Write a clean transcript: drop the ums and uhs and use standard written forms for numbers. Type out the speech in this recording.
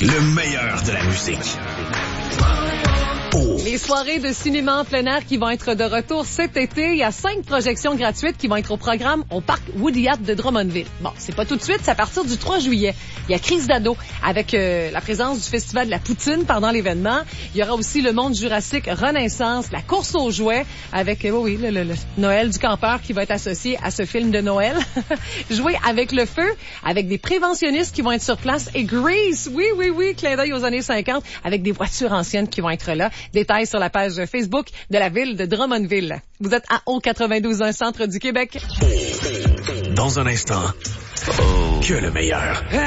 Le meilleur de la musique. Les soirées de cinéma en plein air qui vont être de retour cet été. Il y a 5 projections gratuites qui vont être au programme au parc Woody Hart de Drummondville. Bon, c'est pas tout de suite, c'est à partir du 3 juillet. Il y a Crise d'ado avec la présence du Festival de la Poutine pendant l'événement. Il y aura aussi le Monde Jurassique Renaissance, la course aux jouets avec le Noël du campeur qui va être associé à ce film de Noël. Jouer avec le feu, avec des préventionnistes qui vont être sur place et Grease, oui, clin d'œil aux années 50 avec des voitures anciennes qui vont être là. Détails sur la page Facebook de la ville de Drummondville. Vous êtes à O92.1 Centre du Québec. Dans un instant, que le meilleur.